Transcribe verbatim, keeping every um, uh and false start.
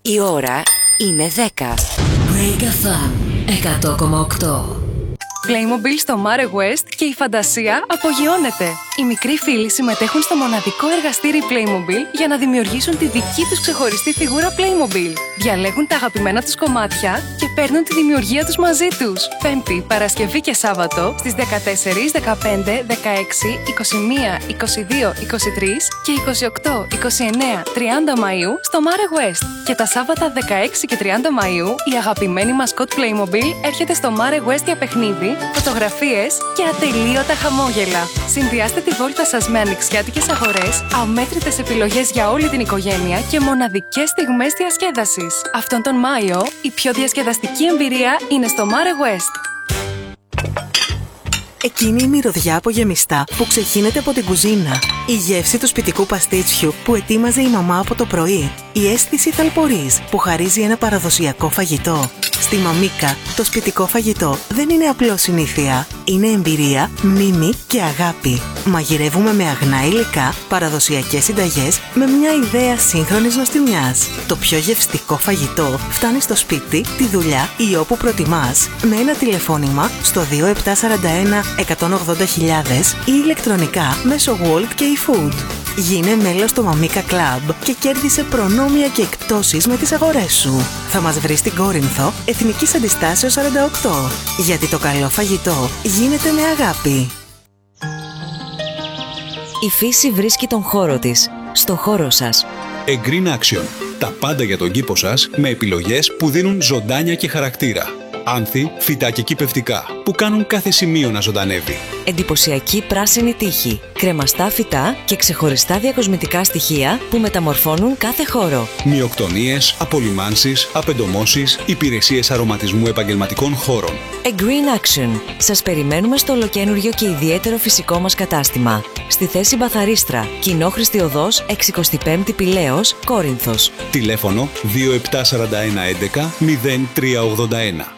Η ώρα είναι δέκα. Break εφ εμ εκατό κόμμα οκτώ. Playmobil στο Mare West και η φαντασία απογειώνεται. Οι μικροί φίλοι συμμετέχουν στο μοναδικό εργαστήρι Playmobil για να δημιουργήσουν τη δική τους ξεχωριστή φιγούρα Playmobil. Διαλέγουν τα αγαπημένα τους κομμάτια και παίρνουν τη δημιουργία τους μαζί τους. Πέμπτη, Παρασκευή και Σάββατο στις δεκατέσσερις, δεκαπέντε, δεκαέξι, είκοσι ένα, είκοσι δύο, είκοσι τρία και είκοσι οκτώ, είκοσι εννέα, τριάντα Μαΐου στο Mare West. Και τα Σάββατα δεκαέξι και τριάντα Μαΐου η αγαπημένη μασκότ Playmobil έρχεται στο Mare West για παιχνίδι, φωτογραφίες και ατελείωτα χαμόγελα. Συνδυάστε τη βόλτα σας με ανοιξιάτικες αγορές, αμέτρητες επιλογές για όλη την οικογένεια και μοναδικές στιγμές διασκέδασης. Αυτόν τον Μάιο, η πιο διασκεδαστική εμπειρία είναι στο Mare West. Εκείνη η μυρωδιά από γεμιστά που ξεχύνεται από την κουζίνα. Η γεύση του σπιτικού παστίτσιου που ετοίμαζε η μαμά από το πρωί. Η αίσθηση θαλπορής που χαρίζει ένα παραδοσιακό φαγητό. Στη Μαμίκα, το σπιτικό φαγητό δεν είναι απλώς συνήθεια. Είναι εμπειρία, μνήμη και αγάπη. Μαγειρεύουμε με αγνά υλικά, παραδοσιακές συνταγές με μια ιδέα σύγχρονης νοστιμιάς. Το πιο γευστικό φαγητό φτάνει στο σπίτι, τη δουλειά ή όπου προτιμάς με ένα τηλεφώνημα στο δύο επτά τέσσερα ένα εκατόν ογδόντα χιλιάδες ή ηλεκτρονικά μέσω Wolt και eFood. Γίνε μέλος στο Μαμίκα Club και κέρδισε προνόμια και εκπτώσεις με τις αγορές σου. Θα μας βρεις στην Κόρινθο, Εθνικής Αντιστάσεως σαράντα οκτώ. Γιατί το καλό φαγητό γίνεται με αγάπη. Η φύση βρίσκει τον χώρο της, στο χώρο σας. A Green Action. Τα πάντα για τον κήπο σας με επιλογές που δίνουν ζωντάνια και χαρακτήρα. Άνθη, φυτά και κυπευτικά που κάνουν κάθε σημείο να ζωντανεύει. Εντυπωσιακή πράσινη τείχη, κρεμαστά φυτά και ξεχωριστά διακοσμητικά στοιχεία που μεταμορφώνουν κάθε χώρο. Μειοκτονίες, απολυμάνσεις, απεντομώσεις, υπηρεσίες αρωματισμού επαγγελματικών χώρων. A Green Action. Σας περιμένουμε στο ολοκαίνουργιο και ιδιαίτερο φυσικό μας κατάστημα. Στη θέση Μπαθαρίστρα, Κοινόχρηστη Οδός, εξηκοστή πέμπτη Πηλαίος, Κόρινθος. Τηλέφωνο δύο επτά τέσσερα ένα έντεκα μηδέν τρία ογδόντα ένα.